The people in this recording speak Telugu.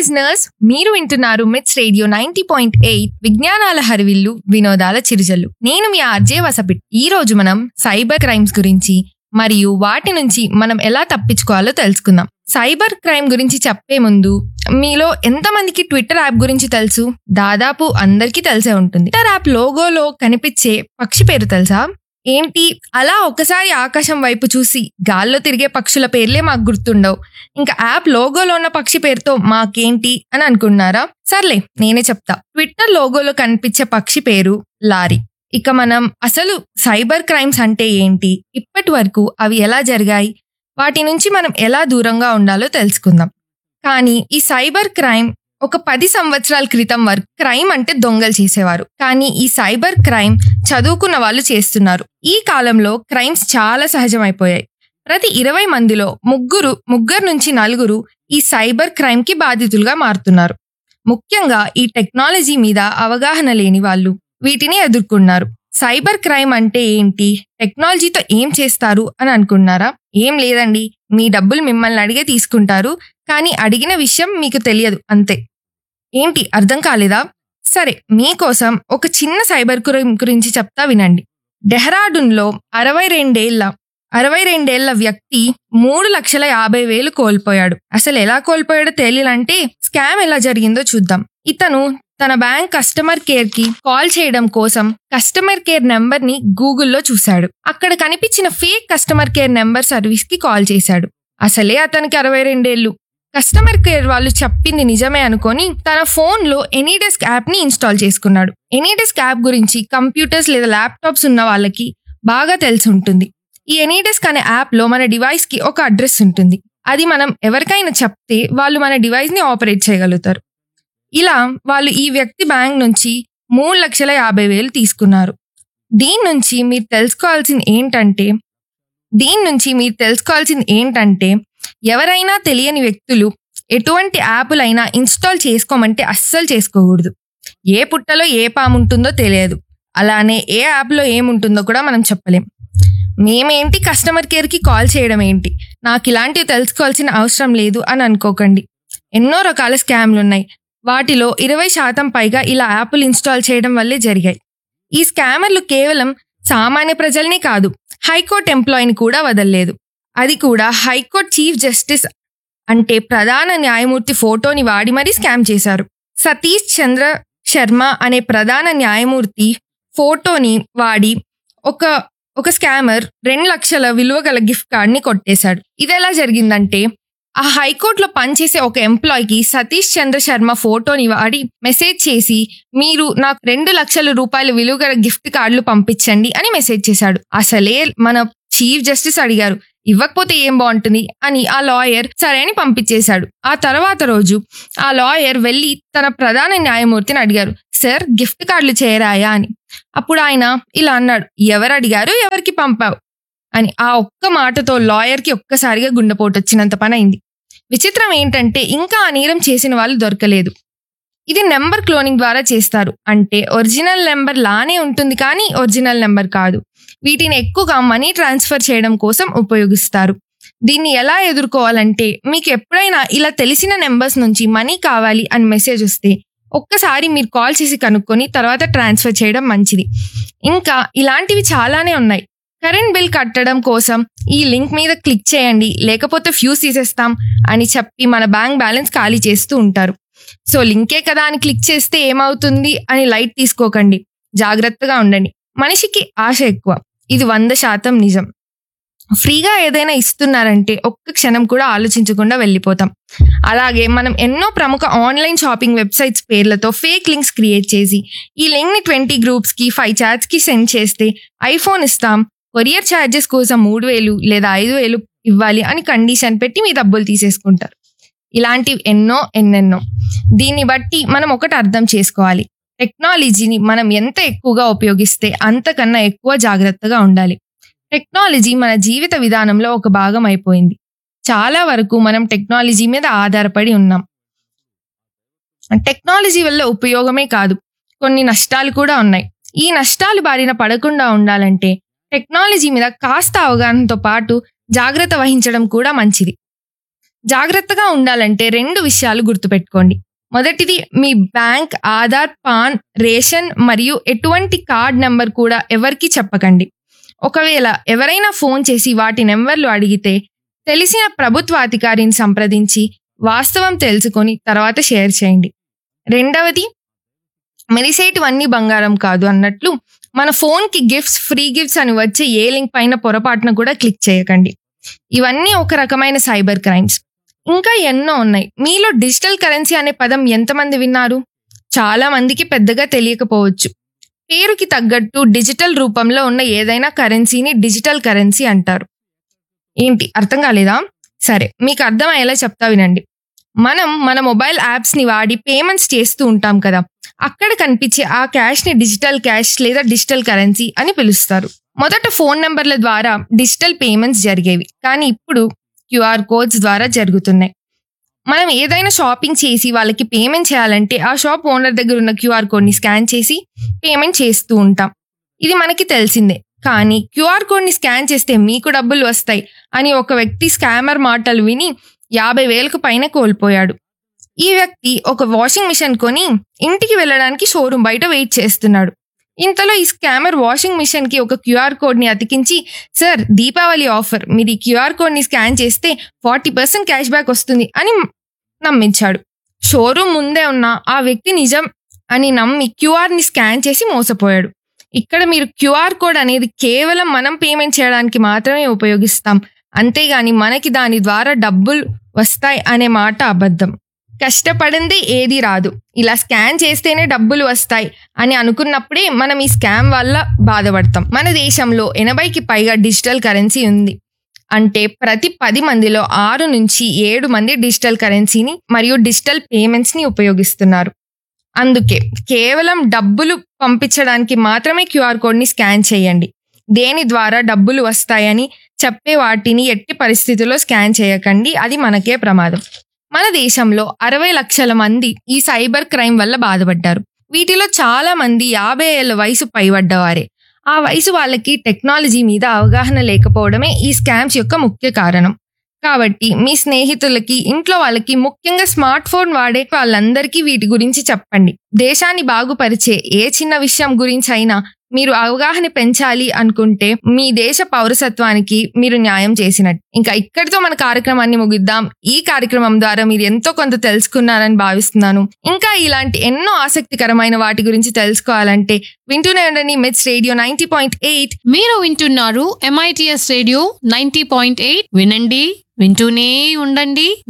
లిజనర్స్, మీరు వింటున్నారు మిట్స్ రేడియో 90.8 విజ్ఞానాల హరివిల్లు వినోదాల చిరుజల్లు. నేను మీ ఆర్జే వసపిట్. ఈ రోజు మనం సైబర్ క్రైమ్స్ గురించి మరియు వాటి నుంచి మనం ఎలా తప్పించుకోవాలో తెలుసుకుందాం. సైబర్ క్రైమ్ గురించి చెప్పే ముందు మీలో ఎంతమందికి ట్విట్టర్ యాప్ గురించి తెలుసు? దాదాపు అందరికీ తెలిసే ఉంటుంది. ట్విట్టర్ యాప్ లోగోలో కనిపించే పక్షి పేరు తెలుసా? ఏంటి, అలా ఒక్కసారి ఆకాశం వైపు చూసి గాల్లో తిరిగే పక్షుల పేర్లే మాకు గుర్తుండవు, ఇంకా యాప్ లోగోలో ఉన్న పక్షి పేరుతో మాకేంటి అని అనుకున్నారా? సర్లే, నేనే చెప్తా. ట్విట్టర్ లోగోలో కనిపించే పక్షి పేరు లారీ. ఇక మనం అసలు సైబర్ క్రైమ్స్ అంటే ఏంటి, ఇప్పటి వరకు అవి ఎలా జరిగాయి, వాటి నుంచి మనం ఎలా దూరంగా ఉండాలో తెలుసుకుందాం. కానీ ఈ సైబర్ క్రైమ్ ఒక 10 సంవత్సరాల క్రితం వరకు క్రైమ్ అంటే దొంగలు చేసేవారు. కానీ ఈ సైబర్ క్రైమ్ చదువుకున్న వాళ్ళు చేస్తున్నారు. ఈ కాలంలో క్రైమ్స్ చాలా సహజమైపోయాయి. ప్రతి 20 మందిలో ముగ్గురు నుంచి 4 ఈ సైబర్ క్రైమ్ కి బాధితులుగా మారుతున్నారు. ముఖ్యంగా ఈ టెక్నాలజీ మీద అవగాహన లేని వాళ్ళు వీటిని ఎదుర్కొన్నారు. సైబర్ క్రైమ్ అంటే ఏంటి, టెక్నాలజీతో ఏం చేస్తారు అని అనుకున్నారా? ఏం లేదండి, మీ డబ్బులు మిమ్మల్ని అడిగే తీసుకుంటారు, కానీ అడిగిన విషయం మీకు తెలియదు, అంతే. ఏంటి, అర్థం కాలేదా? సరే, మీకోసం ఒక చిన్న సైబర్ క్రైమ్ గురించి చెప్తా వినండి. డెహ్రాడూన్లో 62 ఏళ్ల వ్యక్తి 3,50,000 కోల్పోయాడు. అసలు ఎలా కోల్పోయాడో తెలియాలంటే స్కామ్ ఎలా జరిగిందో చూద్దాం. ఇతను తన బ్యాంక్ కస్టమర్ కేర్ కి కాల్ చేయడం కోసం కస్టమర్ కేర్ నెంబర్ ని గూగుల్లో చూశాడు. అక్కడ కనిపించిన fake customer care number service కి కాల్ చేశాడు. అసలే అతనికి 62 ఏళ్లు. కస్టమర్ కేర్ వాళ్ళు చెప్పింది నిజమే అనుకొని తన ఫోన్ లో ఎనీడెస్క్ యాప్ ని ఇన్స్టాల్ చేసుకున్నాడు. ఎనీడెస్క్ యాప్ గురించి కంప్యూటర్స్ లేదా ల్యాప్టాప్స్ ఉన్న వాళ్ళకి బాగా తెలిసి ఉంటుంది. ఈ ఎనీడెస్క్ అనే యాప్ లో మన డివైస్ కి ఒక అడ్రస్ ఉంటుంది. అది మనం ఎవరికైనా చెప్తే వాళ్ళు మన డివైస్ ని ఆపరేట్ చేయగలుగుతారు. ఇలా వాళ్ళు ఈ వ్యక్తి బ్యాంక్ నుంచి 3,50,000 తీసుకున్నారు. దీని నుంచి మీరు తెలుసుకోవాల్సింది ఏంటంటే ఎవరైనా తెలియని వ్యక్తులు ఎటువంటి యాపులైనా ఇన్స్టాల్ చేసుకోమంటే అస్సలు చేసుకోకూడదు. ఏ పుట్టలో ఏ పాము ఉంటుందో తెలియదు, అలానే ఏ యాప్లో ఏముంటుందో కూడా మనం చెప్పలేం. మేమేంటి కస్టమర్ కేర్కి కాల్ చేయడం ఏంటి, నాకు ఇలాంటివి తెలుసుకోవాల్సిన అవసరం లేదు అని అనుకోకండి. ఎన్నో రకాల స్కామ్లు ఉన్నాయి. వాటిలో 20% పైగా ఇలా యాప్లు ఇన్స్టాల్ చేయడం వల్లే జరిగాయి. ఈ స్కామర్లు కేవలం సామాన్య ప్రజల్ని కాదు, హైకోర్టు ఎంప్లాయీని కూడా వదలలేదు. అది కూడా హైకోర్టు చీఫ్ జస్టిస్ అంటే ప్రధాన న్యాయమూర్తి ఫోటోని వాడి మరీ స్కామ్ చేశారు. సతీష్ చంద్ర శర్మ అనే ప్రధాన న్యాయమూర్తి ఫోటోని వాడి ఒక స్కామర్ 2 లక్షల విలువ గల గిఫ్ట్ కార్డ్ ని కొట్టేశాడు. ఇది ఎలా జరిగిందంటే, ఆ హైకోర్టులో పనిచేసే ఒక ఎంప్లాయీకి సతీష్ చంద్ర శర్మ ఫోటోని వాడి మెసేజ్ చేసి, మీరు నాకు 2 లక్షల రూపాయల విలువ గల గిఫ్ట్ కార్డులు పంపించండి అని మెసేజ్ చేశాడు. అసలే మన చీఫ్ జస్టిస్ అడిగారు, ఇవ్వకపోతే ఏం బాగుంటుంది అని. ఆ లాయర్ సరే అని పంపించేశాడు. ఆ తర్వాత రోజు ఆ లాయర్ వెళ్ళి తన ప్రధాన న్యాయమూర్తిని అడిగారు, సార్ గిఫ్ట్ కార్డులు చేరాయా అని. అప్పుడు ఆయన ఇలా అన్నాడు, ఎవరు అడిగారు, ఎవరికి పంపావు అని. ఆ ఒక్క మాటతో లాయర్కి ఒక్కసారిగా గుండెపోటు వచ్చినంత పని అయింది. విచిత్రం ఏంటంటే ఇంకా ఆ నేరం చేసిన వాళ్ళు దొరకలేదు. ఇది నెంబర్ క్లోనింగ్ ద్వారా చేస్తారు. అంటే ఒరిజినల్ నెంబర్ లానే ఉంటుంది కానీ ఒరిజినల్ నెంబర్ కాదు. వీటిని ఎక్కువగా మనీ ట్రాన్స్ఫర్ చేయడం కోసం ఉపయోగిస్తారు. దీన్ని ఎలా ఎదుర్కోవాలంటే, మీకు ఎప్పుడైనా ఇలా తెలిసిన నెంబర్స్ నుంచి మనీ కావాలి అని మెసేజ్ వస్తే ఒక్కసారి మీరు కాల్ చేసి కనుక్కొని తర్వాత ట్రాన్స్ఫర్ చేయడం మంచిది. ఇంకా ఇలాంటివి చాలానే ఉన్నాయి. కరెంట్ బిల్ కట్టడం కోసం ఈ లింక్ మీద క్లిక్ చేయండి, లేకపోతే ఫ్యూజ్ తీసేస్తాం అని చెప్పి మన బ్యాంక్ బ్యాలెన్స్ ఖాళీ చేస్తూ ఉంటారు. సో లింకే కదా అని క్లిక్ చేస్తే ఏమవుతుంది అని లైట్ తీసుకోకండి, జాగ్రత్తగా ఉండండి. మనిషికి ఆశ ఎక్కువ, ఇది 100% నిజం. ఫ్రీగా ఏదైనా ఇస్తున్నారంటే ఒక్క క్షణం కూడా ఆలోచించకుండా వెళ్ళిపోతాం. అలాగే మనం ఎన్నో ప్రముఖ ఆన్లైన్ షాపింగ్ వెబ్సైట్స్ పేర్లతో ఫేక్ లింక్స్ క్రియేట్ చేసి ఈ లింక్ ని 20 గ్రూప్స్ కి 5 చాట్స్ కి సెండ్ చేస్తే ఐఫోన్ ఇస్తాం, కొరియర్ ఛార్జెస్ కోసం 3,000 లేదా 5,000 ఇవ్వాలి అని కండిషన్ పెట్టి మీ డబ్బులు తీసేసుకుంటారు. ఇలాంటివి ఎన్నెన్నో. దీన్ని బట్టి మనం ఒకటి అర్థం చేసుకోవాలి, టెక్నాలజీని మనం ఎంత ఎక్కువగా ఉపయోగిస్తే అంతకన్నా ఎక్కువ జాగ్రత్తగా ఉండాలి. టెక్నాలజీ మన జీవిత విధానంలో ఒక భాగం అయిపోయింది. చాలా వరకు మనం టెక్నాలజీ మీద ఆధారపడి ఉన్నాం. టెక్నాలజీ వల్ల ఉపయోగమే కాదు, కొన్ని నష్టాలు కూడా ఉన్నాయి. ఈ నష్టాలు బారిన పడకుండా ఉండాలంటే టెక్నాలజీ మీద కాస్త అవగాహనతో పాటు జాగ్రత్త వహించడం కూడా మంచిది. జాగ్రత్తగా ఉండాలంటే 2 విషయాలు గుర్తుపెట్టుకోండి. మొదటిది, మీ బ్యాంక్, ఆధార్, పాన్, రేషన్ మరియు ఎటువంటి కార్డ్ నెంబర్ కూడా ఎవరికీ చెప్పకండి. ఒకవేళ ఎవరైనా ఫోన్ చేసి వాటి నెంబర్లు అడిగితే తెలిసిన ప్రభుత్వ అధికారిని సంప్రదించి వాస్తవం తెలుసుకొని తర్వాత షేర్ చేయండి. రెండవది, మెరిసేటివన్నీ బంగారం కాదు అన్నట్లు మన ఫోన్కి గిఫ్ట్స్, ఫ్రీ గిఫ్ట్స్ అని వచ్చే ఏ లింక్ పైన పొరపాటున కూడా క్లిక్ చేయకండి. ఇవన్నీ ఒక రకమైన సైబర్ క్రైమ్స్. ఇంకా ఎన్నో ఉన్నాయి. మీలో డిజిటల్ కరెన్సీ అనే పదం ఎంతమంది విన్నారు? చాలా మందికి పెద్దగా తెలియకపోవచ్చు. పేరుకి తగ్గట్టు డిజిటల్ రూపంలో ఉన్న ఏదైనా కరెన్సీని డిజిటల్ కరెన్సీ అంటారు. ఏంటి, అర్థం కాలేదా? సరే, మీకు అర్థమయ్యేలా చెప్తా వినండి. మనం మన మొబైల్ యాప్స్ని వాడి పేమెంట్స్ చేస్తూ ఉంటాం కదా, అక్కడ కనిపించే ఆ క్యాష్ని డిజిటల్ క్యాష్ లేదా డిజిటల్ కరెన్సీ అని పిలుస్తారు. మొదట ఫోన్ నెంబర్ల ద్వారా డిజిటల్ పేమెంట్స్ జరిగేవి, కానీ ఇప్పుడు క్యూఆర్ కోడ్స్ ద్వారా జరుగుతున్నాయి. మనం ఏదైనా షాపింగ్ చేసి వాళ్ళకి పేమెంట్ చేయాలంటే ఆ షాప్ ఓనర్ దగ్గర ఉన్న క్యూఆర్ కోడ్ని స్కాన్ చేసి పేమెంట్ చేస్తూ ఉంటాం. ఇది మనకి తెలిసిందే. కానీ క్యూఆర్ కోడ్ని స్కాన్ చేస్తే మీకు డబ్బులు వస్తాయి అని ఒక వ్యక్తి స్కామర్ మాటలు విని 50,000కు పైన కోల్పోయాడు. ఈ వ్యక్తి ఒక వాషింగ్ మిషన్ కొని ఇంటికి వెళ్ళడానికి షోరూమ్ బయట వెయిట్ చేస్తున్నాడు. ఇంతలో ఈ స్కామర్ వాషింగ్ మిషన్ కి ఒక క్యూఆర్ కోడ్ని అతికించి, సార్, దీపావళి ఆఫర్, మీరు ఈ క్యూఆర్ కోడ్ని స్కాన్ చేస్తే 40% క్యాష్ బ్యాక్ వస్తుంది అని నమ్మించాడు. షోరూమ్ ముందే ఉన్న ఆ వ్యక్తి నిజం అని నమ్మి క్యూఆర్ని స్కాన్ చేసి మోసపోయాడు. ఇక్కడ మీరు క్యూఆర్ కోడ్ అనేది కేవలం మనం పేమెంట్ చేయడానికి మాత్రమే ఉపయోగిస్తాం, అంతేగాని మనకి దాని ద్వారా డబ్బులు వస్తాయి అనే మాట అబద్ధం. కష్టపడింది ఏది రాదు, ఇలా స్కాన్ చేస్తేనే డబ్బులు వస్తాయి అని అనుకున్నప్పుడే మనం ఈ స్కామ్ వల్ల బాధపడతాం. మన దేశంలో 80కి పైగా డిజిటల్ కరెన్సీ ఉంది. అంటే ప్రతి 10 మందిలో 6 నుంచి 7 మంది డిజిటల్ కరెన్సీని మరియు డిజిటల్ పేమెంట్స్ని ఉపయోగిస్తున్నారు. అందుకే కేవలం డబ్బులు పంపించడానికి మాత్రమే క్యూఆర్ కోడ్ని స్కాన్ చేయండి. దేని ద్వారా డబ్బులు వస్తాయని చెప్పే వాటిని ఎట్టి పరిస్థితుల్లో స్కాన్ చేయకండి, అది మనకే ప్రమాదం. మన దేశంలో 60 లక్షల మంది ఈ సైబర్ క్రైమ్ వల్ల బాధపడ్డారు. వీటిలో చాలా మంది 50 ఏళ్ల వయసు పైబడ్డవారే. ఆ వయసు వాళ్ళకి టెక్నాలజీ మీద అవగాహన లేకపోవడమే ఈ స్కామ్స్ యొక్క ముఖ్య కారణం. కాబట్టి మీ స్నేహితులకి, ఇంట్లో వాళ్ళకి, ముఖ్యంగా స్మార్ట్ ఫోన్ వాడే వాళ్ళందరికీ వీటి గురించి చెప్పండి. దేశాన్ని బాగుపరిచే ఏ చిన్న విషయం గురించి అయినా మీరు అవగాహన పెంచాలి అనుకుంటే మీ దేశ పౌరసత్వానికి మీరు న్యాయం చేసినట్టు. ఇంకా ఇక్కడితో మన కార్యక్రమాన్ని ముగిద్దాం. ఈ కార్యక్రమం ద్వారా మీరు ఎంతో కొంత తెలుసుకున్నారని భావిస్తున్నాను. ఇంకా ఇలాంటి ఎన్నో ఆసక్తికరమైన వాటి గురించి తెలుసుకోవాలంటే వింటూనే ఉండండి మిట్స్ రేడియో 90.8. మీరు వింటున్నారు MITS రేడియో 90.8. వినండి, వింటూనే ఉండండి.